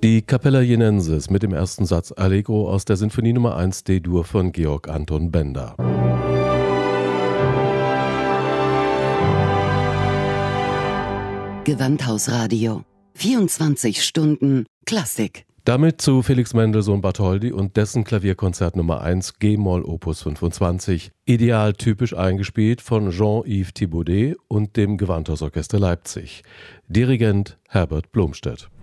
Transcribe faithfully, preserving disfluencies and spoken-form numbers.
Die Capella Jenensis mit dem ersten Satz Allegro aus der Sinfonie Nummer eins D-Dur von Georg Anton Benda. Gewandhausradio. vierundzwanzig Stunden Klassik. Damit zu Felix Mendelssohn Bartholdy und dessen Klavierkonzert Nummer eins G-Moll Opus fünfundzwanzig. Ideal typisch eingespielt von Jean-Yves Thibaudet und dem Gewandhausorchester Leipzig. Dirigent Herbert Blomstedt.